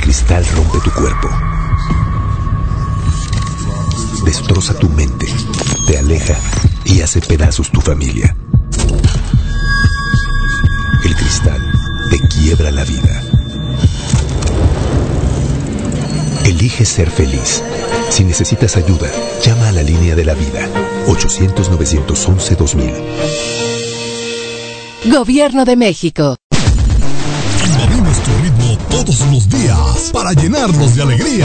cristal rompe tu cuerpo. Destroza tu mente, te aleja y hace pedazos tu familia. El cristal te quiebra la vida. Elige ser feliz. Si necesitas ayuda, llama a la línea de la vida. 800-911-2000. Gobierno de México. Invadimos tu ritmo todos los días para llenarnos de alegría.